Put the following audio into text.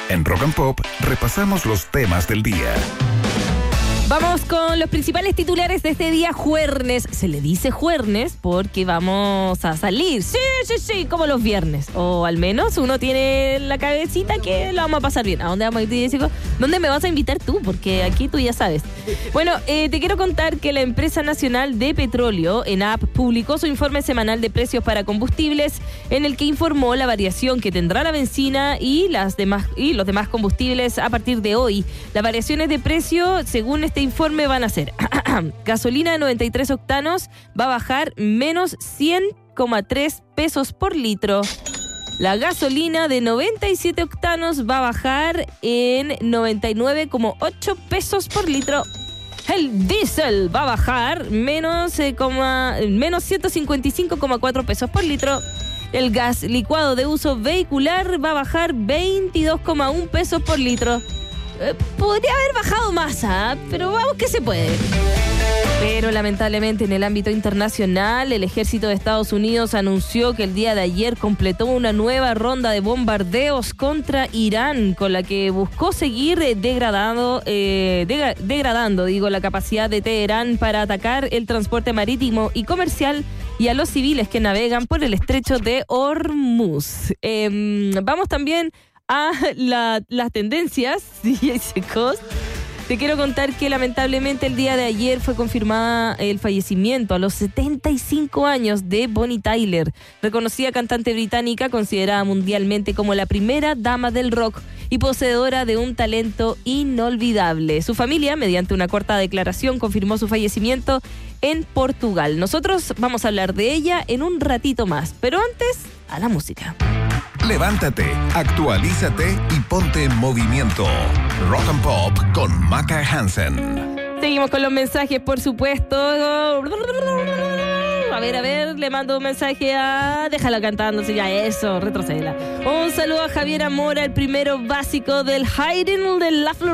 En Rock and Pop repasamos los temas del día. Vamos con los principales titulares de este día jueves. Se le dice jueves porque vamos a salir. Sí, como los viernes. O al menos uno tiene la cabecita que la vamos a pasar bien. ¿A dónde vamos a ir, Jessica? ¿Dónde me vas a invitar tú? Porque aquí tú ya sabes. Bueno, te quiero contar que la Empresa Nacional de Petróleo, ENAP, publicó su informe semanal de precios para combustibles, en el que informó la variación que tendrá la benzina y los demás combustibles a partir de hoy. Las variaciones de precio, según este informe, van a ser gasolina de 93 octanos va a bajar menos 100,3 pesos por litro. La gasolina de 97 octanos va a bajar en 99,8 pesos por litro. El diésel va a bajar menos 155,4 pesos por litro. El gas licuado de uso vehicular va a bajar 22,1 pesos por litro. Podría haber bajado más, pero vamos que se puede. Pero lamentablemente en el ámbito internacional, el ejército de Estados Unidos anunció que el día de ayer completó una nueva ronda de bombardeos contra Irán, con la que buscó seguir degradando la capacidad de Teherán para atacar el transporte marítimo y comercial y a los civiles que navegan por el estrecho de Hormuz. Vamos también a las tendencias. Te quiero contar que lamentablemente el día de ayer fue confirmada el fallecimiento a los 75 años de Bonnie Tyler, reconocida cantante británica, considerada mundialmente como la primera dama del rock y poseedora de un talento inolvidable. Su familia, mediante una corta declaración, confirmó su fallecimiento en Portugal. Nosotros vamos a hablar de ella en un ratito más, pero antes, a la música. Levántate, actualízate y ponte en movimiento. Rock and Pop con Maca Hansen. Seguimos con los mensajes, por supuesto. A ver, le mando un mensaje a... Déjala cantando, si ya eso, retrocédela. Un saludo a Javier Amora, el primero básico del Hiding de La Florida.